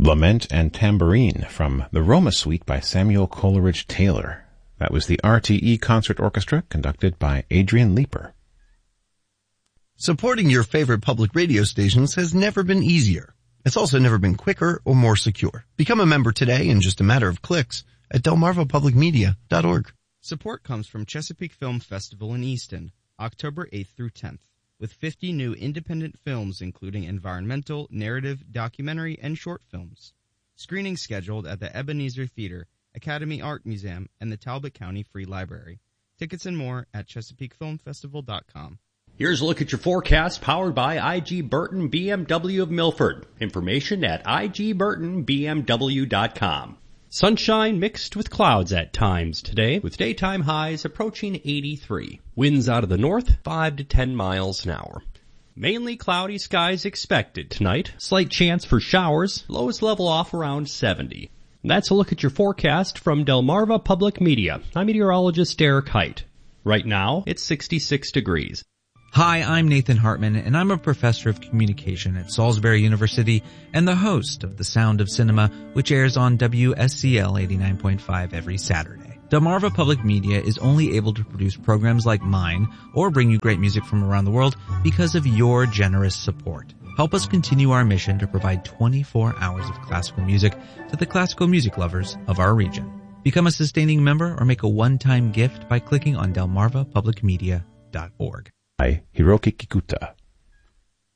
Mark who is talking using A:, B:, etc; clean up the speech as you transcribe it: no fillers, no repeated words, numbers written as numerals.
A: Lament and Tambourine from the Roma Suite by Samuel Coleridge Taylor. That was the RTE Concert Orchestra, conducted by Adrian Leeper.
B: Supporting your favorite public radio stations has never been easier. It's also never been quicker or more secure. Become a member today in just a matter of clicks at delmarvapublicmedia.org.
C: Support comes from Chesapeake Film Festival in Easton, October 8th through 10th, with 50 new independent films including environmental, narrative, documentary, and short films. Screenings scheduled at the Ebenezer Theater, Academy Art Museum, and the Talbot County Free Library. Tickets and more at ChesapeakeFilmFestival.com.
D: Here's a look at your forecast powered by I.G. Burton BMW of Milford. Information at IGBurtonBMW.com.
E: Sunshine mixed with clouds at times today, with daytime highs approaching 83. Winds out of the north, 5 to 10 miles an hour. Mainly cloudy skies expected tonight. Slight chance for showers. Lows level off around 70. That's a look at your forecast from Delmarva Public Media. I'm meteorologist Derek Height. Right now, it's 66 degrees.
F: Hi, I'm Nathan Hartman, and I'm a professor of communication at Salisbury University and the host of The Sound of Cinema, which airs on WSCL 89.5 every Saturday. Delmarva Public Media is only able to produce programs like mine or bring you great music from around the world because of your generous support. Help us continue our mission to provide 24 hours of classical music to the classical music lovers of our region. Become a sustaining member or make a one-time gift by clicking on delmarvapublicmedia.org.
A: By Hiroki Kikuta.